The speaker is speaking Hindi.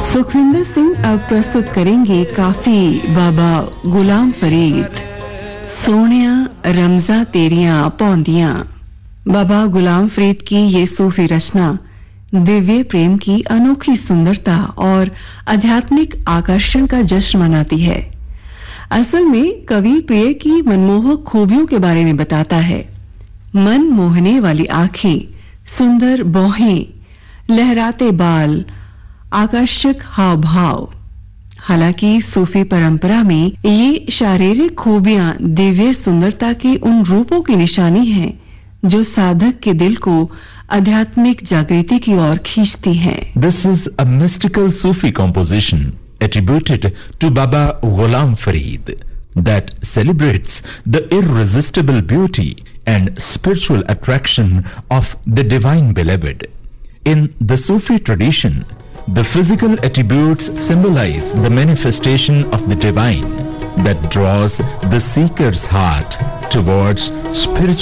सुखविंदर सिंह अब प्रस्तुत करेंगे काफी बाबा गुलाम फरीद। सोनिया रमजा तेरियां पौंदियां। बाबा गुलाम फरीद की ये सूफी रचना दिव्य प्रेम की अनोखी सुंदरता और आध्यात्मिक आकर्षण का जश्न मनाती है। असल में कवि प्रिय की मनमोहक खूबियों के बारे में बताता है। मन मोहने वाली आंखें, सुंदर बाहें, लहराते बाल, आकर्षक हाव भाव। हालांकि सूफी परंपरा में ये शारीरिक खूबियां दिव्य सुंदरता के उन रूपों की निशानी हैं जो साधक के दिल को आध्यात्मिक जागृति की ओर खींचती हैं। This is a mystical Sufi composition attributed to Baba Ghulam Farid that celebrates the irresistible beauty and spiritual attraction of the divine beloved. In the Sufi tradition, the physical attributes symbolize the manifestation of the divine that draws the seeker's heart towards spiritual